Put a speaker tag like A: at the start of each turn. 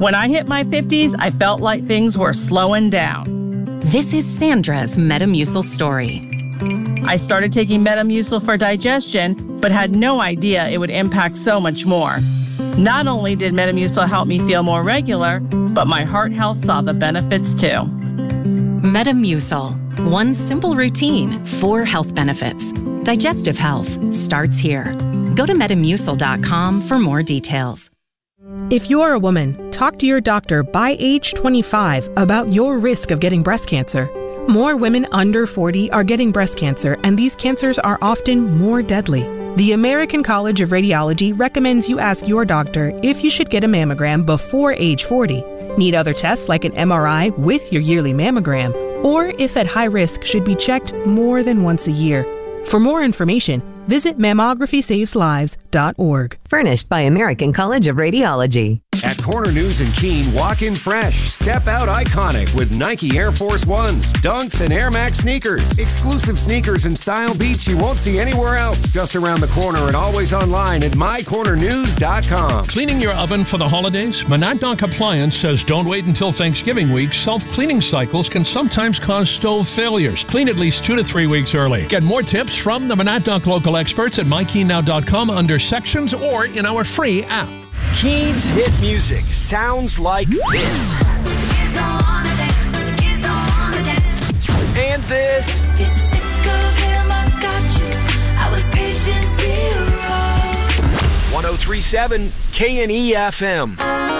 A: When I hit my 50s, I felt like things were slowing down.
B: This is Sandra's Metamucil story.
A: I started taking Metamucil for digestion, but had no idea it would impact so much more. Not only did Metamucil help me feel more regular, but my heart health saw the benefits too.
B: Metamucil. One simple routine, 4 health benefits. Digestive health starts here. Go to Metamucil.com for more details.
C: If you're a woman, talk to your doctor by age 25 about your risk of getting breast cancer. More women under 40 are getting breast cancer, and these cancers are often more deadly. The American College of Radiology recommends you ask your doctor if you should get a mammogram before age 40, need other tests like an MRI with your yearly mammogram, or if at high risk should be checked more than once a year. For more information, visit mammographysaveslives.org.
D: Furnished by American College of Radiology.
E: At Corner News in Keene, walk in fresh, step out iconic with Nike Air Force Ones, Dunks, and Air Max sneakers. Exclusive sneakers and style beats you won't see anywhere else. Just around the corner and always online at mycornernews.com.
F: Cleaning your oven for the holidays? Monadnock Appliance says don't wait until Thanksgiving week. Self-cleaning cycles can sometimes cause stove failures. Clean at least 2 to 3 weeks early. Get more tips from the Monadnock local experts at mykeennow.com under sections or in our free app.
G: Keen's hit music sounds like this. And this. 103.7 K&E FM.